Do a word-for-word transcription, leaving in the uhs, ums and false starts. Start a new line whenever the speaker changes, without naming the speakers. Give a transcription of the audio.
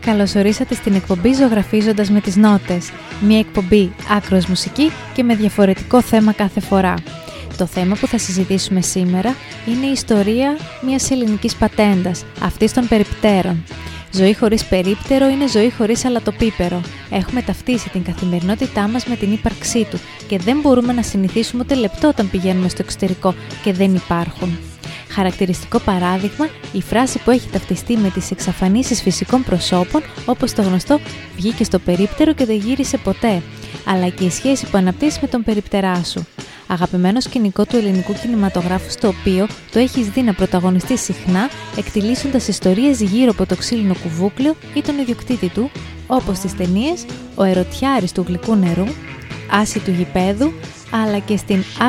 Καλώς ορίσατε στην εκπομπή Ζωγραφίζοντας με τις Νότες. Μια εκπομπή άκρος μουσική και με διαφορετικό θέμα κάθε φορά. Το θέμα που θα συζητήσουμε σήμερα είναι η ιστορία μιας ελληνικής πατέντας, αυτής των περιπτέρων. Ζωή χωρίς περίπτερο είναι ζωή χωρίς αλατοπίπερο. Έχουμε ταυτίσει την καθημερινότητά μας με την ύπαρξή του και δεν μπορούμε να συνηθίσουμε ούτε λεπτό όταν πηγαίνουμε στο εξωτερικό και δεν υπάρχουν. Χαρακτηριστικό παράδειγμα, η φράση που έχει ταυτιστεί με τις εξαφανίσεις φυσικών προσώπων, όπως το γνωστό «βγήκε στο περίπτερο και δεν γύρισε ποτέ», αλλά και η σχέση που αναπτύσσεις με τον περιπτερά σου. Αγαπημένο σκηνικό του ελληνικού κινηματογράφου, στο οποίο το έχεις δει να πρωταγωνιστεί συχνά, εκτιλήσοντας ιστορίες γύρω από το ξύλινο κουβούκλιο ή τον ιδιοκτήτη του, όπως στις ταινίες «Ο Ερωτιάρης του γλυκού νερού», «Άση του γηπέδου», αλλά και στην